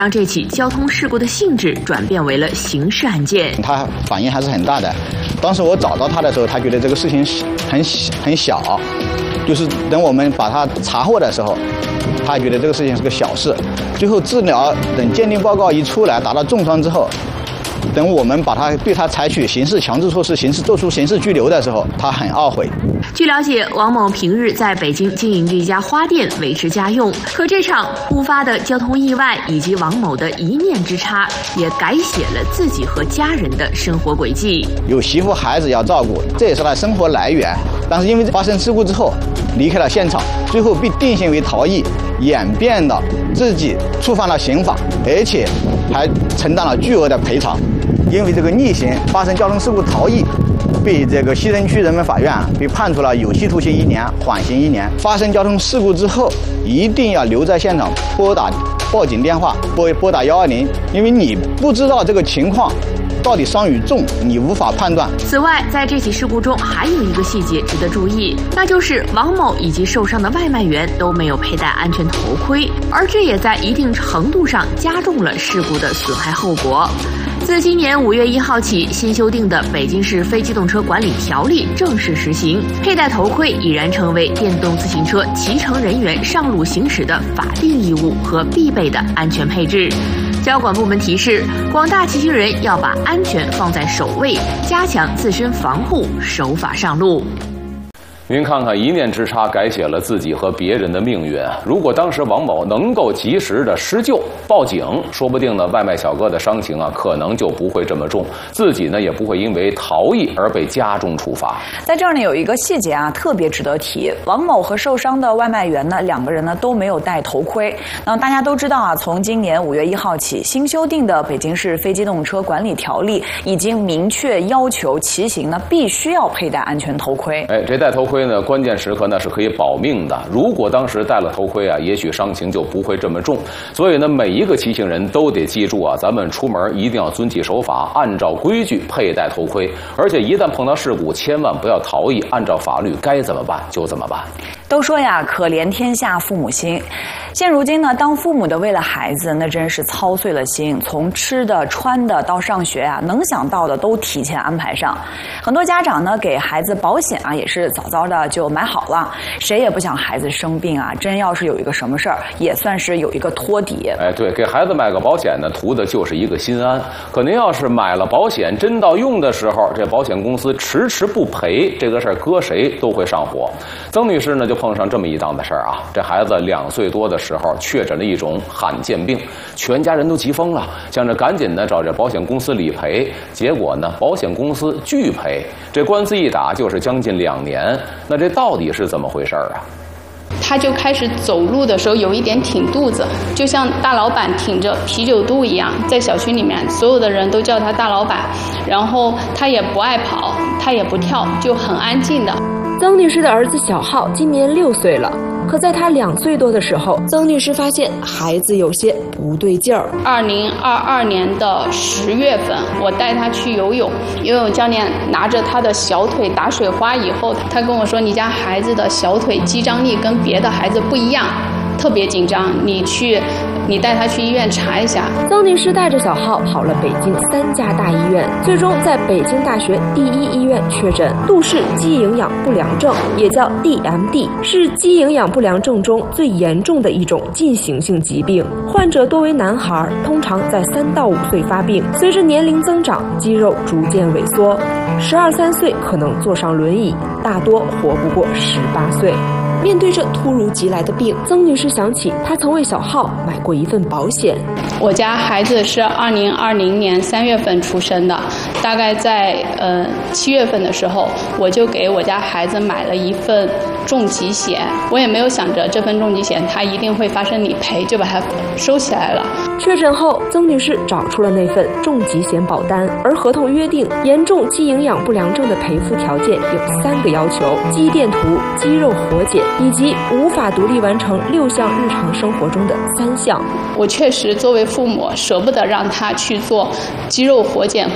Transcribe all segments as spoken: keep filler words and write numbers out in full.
让这起交通事故的性质转变为了刑事案件。 他反应还是很大的。当时我找到他的时候，他觉得这个事情很很小，就是等我们把他查获的时候，他觉得这个事情是个小事。最后治疗等鉴定报告一出来，达到重伤之后，等我们把他对他采取刑事强制措施、刑事做出刑事拘留的时候，他很懊悔。 据了解，王某平日在北京经营一家花店维持家用，可这场突发的交通意外以及王某的一念之差，也改写了自己和家人的生活轨迹。 有媳妇孩子要照顾，这也是他生活来源。但是因为发生事故之后，离开了现场，最后被定性为逃逸，演变到自己触犯了刑法，而且还承担了巨额的赔偿。因为这个逆行发生交通事故逃逸，被这个西城区人民法院被判处了有期徒刑一年，缓刑一年。发生交通事故之后，一定要留在现场，拨打报警电话，拨拨打幺二零，因为你不知道这个情况到底伤与重，你无法判断。 此外，在这起事故中还有一个细节值得注意，那就是王某以及受伤的外卖员都没有佩戴安全头盔，而这也在一定程度上加重了事故的损害后果。自今年五月一号起，新修订的《北京市非机动车管理条例》正式实行，佩戴头盔已然成为电动自行车骑乘人员上路行驶的法定义务和必备的安全配置。交管部门提示，广大骑行人要把安全放在首位，加强自身防护，守法上路。 您看看，一念之差改写了自己和别人的命运。如果当时王某能够及时的施救、报警，说不定呢，外卖小哥的伤情啊，可能就不会这么重，自己呢也不会因为逃逸而被加重处罚。 在这儿呢，有一个细节啊，特别值得提。王某和受伤的外卖员呢，两个人呢都没有戴头盔。那大家都知道啊，从今年五月一号起，新修订的《北京市非机动车管理条例》已经明确要求骑行呢必须要佩戴安全头盔。 哎，这戴头盔呢，关键时刻呢是可以保命的。如果当时戴了头盔啊，也许伤情就不会这么重。所以呢，每一个骑行人都得记住啊，咱们出门一定要遵纪守法，按照规矩佩戴头盔。而且一旦碰到事故，千万不要逃逸，按照法律该怎么办就怎么办。 都说呀，可怜天下父母心。现如今呢，当父母的为了孩子，那真是操碎了心，从吃的、穿的到上学啊，能想到的都提前安排上。很多家长呢，给孩子保险啊，也是早早的就买好了。谁也不想孩子生病啊，真要是有一个什么事儿，也算是有一个托底。 哎，对，给孩子买个保险呢，图的就是一个心安。可您要是买了保险，真到用的时候，这保险公司迟迟不赔，这个事儿搁谁都会上火。曾女士呢，就碰上这么一档子事儿啊，这孩子两岁多的时候确诊了一种罕见病，全家人都急疯了，想着赶紧的找这保险公司理赔。结果呢，保险公司拒赔，这官司一打就是将近两年。那这到底是怎么回事啊？ 他就开始走路的时候有一点挺肚子，就像大老板挺着啤酒肚一样，在小区里面所有的人都叫他大老板。然后他也不爱跑，他也不跳，就很安静的。 曾女士的儿子小浩今年六岁了，可在他两岁多的时候，曾女士发现孩子有些不对劲儿。 二零二二年的十月份，我带他去游泳，游泳教练拿着他的小腿打水花以后，他跟我说：“你家孩子的小腿肌张力跟别的孩子不一样，特别紧张，你去。”你带他去医院查一下。 曾女士带着小浩跑了北京三家大医院，最终在北京大学第一医院确诊杜氏肌营养不良症，也叫 D M D， 是肌营养不良症中最严重的一种进行性疾病。患者多为男孩，通常在三到五岁发病，随着年龄增长，肌肉逐渐萎缩，十二三岁可能坐上轮椅，大多活不过十八岁。面对这突如其来的病，曾女士想起她曾为小浩买过一份保险。 我家孩子是二零二零年三月份出生的，大概在呃七月份的时候，我就给我家孩子买了一份重疾险。我也没有想着这份重疾险它一定会发生理赔，就把它收起来了。 确诊后，曾女士找出了那份重疾险保单，而合同约定严重肌营养不良症的赔付条件有三个要求：肌电图、肌肉活检以及无法独立完成六项日常生活中的三项。 我确实作为父母舍不得让他去做肌肉活检和肌电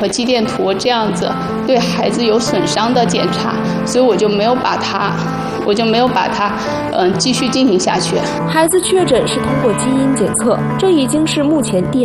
电图这样子对孩子有损伤的检查，所以我就没有把它，我就没有把它，嗯、呃，继续进行下去。 孩子确诊是通过基因检测，这已经是目前 D